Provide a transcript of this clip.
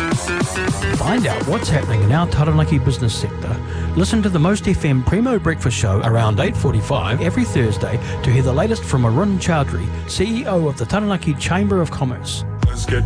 Find out what's happening in our Taranaki business sector. Listen to the Most FM Primo Breakfast Show around 8:45 every Thursday to hear the latest from Arun Chowdhury, CEO of the Taranaki Chamber of Commerce. Let's get